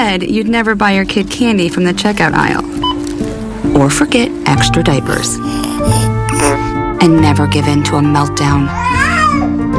said you'd never buy your kid candy from the checkout aisle. Or forget extra diapers. And never give in to a meltdown